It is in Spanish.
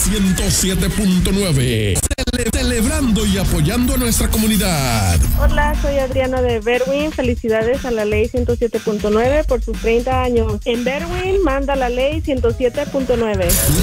107.9. Celebrando y apoyando a nuestra comunidad. Hola, soy Adriana de Berwyn. Felicidades a la ley 107.9 por sus 30 años. En Berwyn manda la ley 107.9.